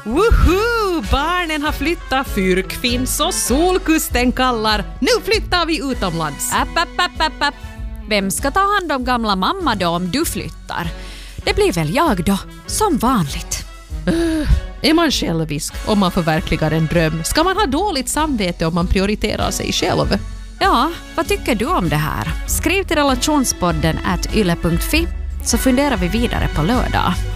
Woohoo! Barnen har flyttat, fyrk finns och solkusten kallar. Nu flyttar vi utomlands. App. Vem ska ta hand om gamla mamma då om du flyttar? Det blir väl jag då, som vanligt. Är man självisk om man förverkligar en dröm? Ska man ha dåligt samvete om man prioriterar sig själv? Ja, vad tycker du om det här? Skriv till relationspodden @yle.fi så funderar vi vidare på lördag.